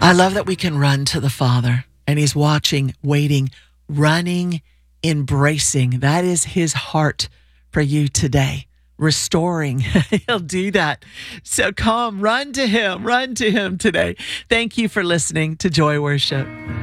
I love that we can run to the Father and he's watching, waiting, running, embracing. That is his heart for you today. Restoring. He'll do that. So come, run to him today. Thank you for listening to Joy Worship.